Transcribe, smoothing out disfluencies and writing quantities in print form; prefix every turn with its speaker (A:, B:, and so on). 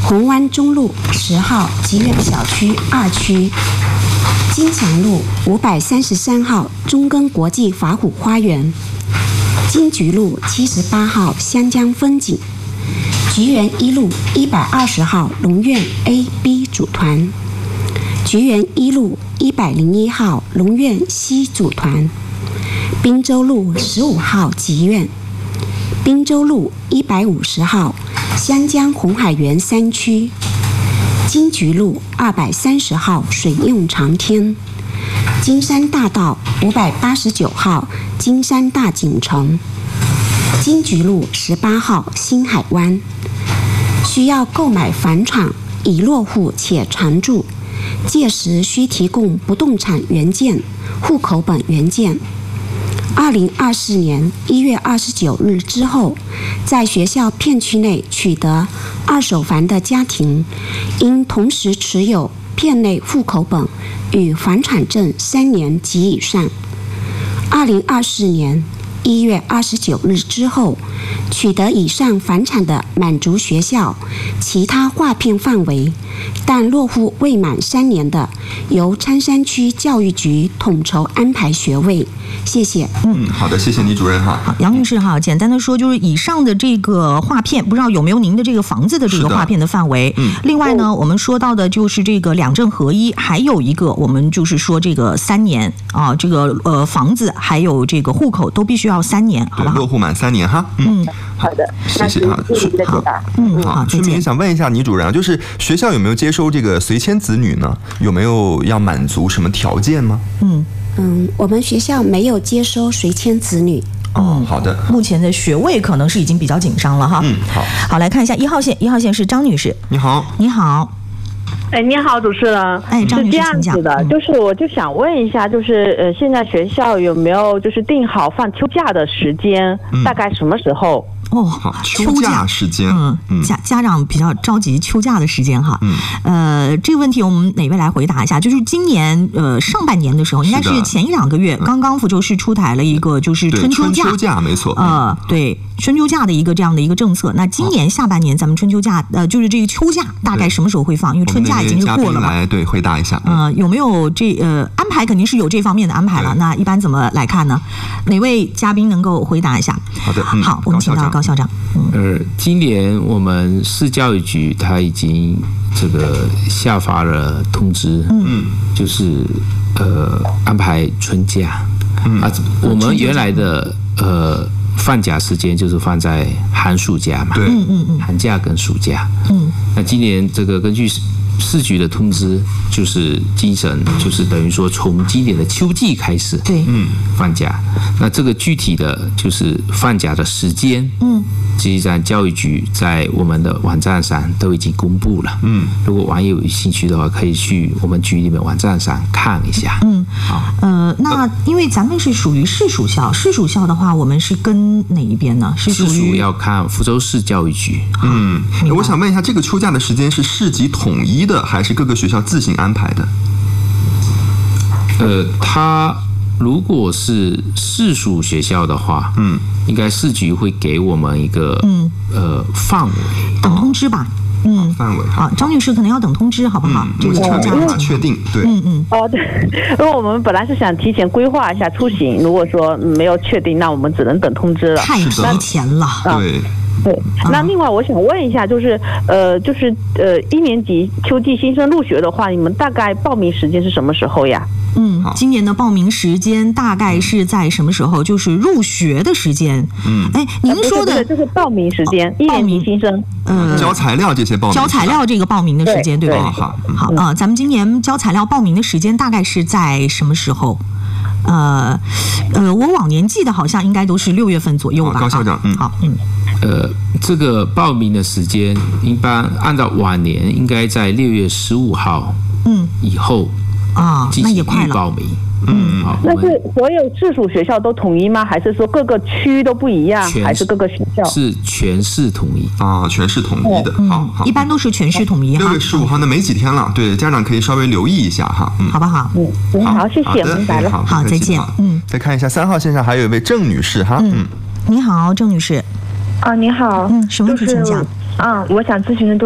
A: 红湾中路10号吉远小区2区，金祥路533号中根国际法虎花园，金菊路78号湘江风景，菊园一路120号龙苑 A、B 组团，菊园一路101号龙苑西组团，滨州路15号吉苑，滨州路150号湘江红海园3区，金菊路230号水用长天，金山大道589号金山大景城，金菊路18号新海湾。需要购买房产已落户且常住，届时需提供不动产原件、户口本原件。2024年1月29日之后，在学校片区内取得二手房的家庭，应同时持有片内户口本与房产证3年及以上。2024年1月29日之后，取得以上房产的满足学校其他划片范围，但落户未满3年的，由昌山区教育局统筹安排学位。谢谢。
B: 好的，谢谢倪主任哈。
C: 好，杨女士哈，简单的说就是以上的这个划片，不知道有没有您的这个房子的这个划片的范围？另外呢，我们说到的就是这个2证合一，还有一个我们就是说这个3年啊，这个房子还有这个户口都必须要3年，好不好？
B: 落户满3年哈。
D: 好的，
B: 谢谢啊。
C: 好，
B: 顺便想问一下倪主任，就是学校有没有接收这个随迁子女呢？有没有要满足什么条件吗？
A: 我们学校没有接收随迁子女。
B: 好的。
C: 目前的学位可能是已经比较紧张了哈。好，来看一下1号线，1号线是张女士。
B: 你好。
C: 你好。
D: 你好，主持人。
C: 张女士，
D: 是这样子的，就是我就想问一下，就是现在学校有没有就是定好放秋假的时间，大概什么时候？
B: 好，秋假时间，
C: 家长比较着急秋假的时间哈。这个问题我们哪位来回答一下？就是今年上半年的时候，应该是前1、2个月，刚刚福州市出台了一个就是春秋假，
B: 没错。
C: 对春秋假的一个这样的一个政策。那今年下半年咱们春秋假就是这个秋假大概什么时候会放？因为春假已经是过了嘛。
B: 来回答一下。
C: 有没有安排？肯定是有这方面的安排了。那一般怎么来看呢？哪位嘉宾能够回答一下？
B: 好的。
C: 好，我们请到高校长。
E: 今年我们市教育局他已经这个下发了通知，就是安排春假。我们原来的放假时间就是放在寒暑假嘛，寒假跟暑假。那今年这个根据市局的通知，就是精神就是等于说从今年的秋季开始，放假。那这个具体的就是放假的时间，实际上教育局在我们的网站上都已经公布了。如果网友有兴趣的话，可以去我们局里面网站上看一下。
C: 那因为咱们是属于市属校，市属校的话，我们是跟哪一边呢？是属于
E: 要看福州市教育局。
B: 我想问一下，这个秋假的时间是市级统一的，还是各个学校自行安排的？
E: 它如果是市属学校的话，应该市局会给我们一个范围，
C: 等通知吧。
B: 范围
C: 张女士可能要等通知，好不好？这个秋假
B: 无法确定，对。
D: 对，因为我们本来是想提前规划一下出行，如果说没有确定，那我们只能等通知了。
C: 太提前了，
D: 对，那另外我想问一下，就是1年级秋季新生入学的话，你们大概报名时间是什么时候呀？
C: 今年的报名时间大概是在什么时候？就是入学的时间。您说的
D: 就是报名时间，1年级新生。
B: 交材料这些报名。
C: 交材料这个报名的时间，对不对？好咱们今年交材料报名的时间大概是在什么时候？我往年记得好像应该都是6月份左右吧。
B: 高校长，
C: 好，
E: 这个报名的时间一般按照往年应该在6月15号以后进行预报名。
D: 那是所有市属学校都统一吗？还是说各个区都不一样？还是各个学校？
E: 是全市统一
B: 全市统一的。好，
C: 一般都是全市统一哈。6
B: 月15号，那没几天了，对家长可以稍微留意一下哈。
C: 好不好？
D: 好，谢谢，明白了。
C: 好，再见。
B: 再看一下3号线上还有一位郑女士哈。
C: 你好，郑女士。
F: 你好。
C: 什么问题请讲？
F: 我想咨询的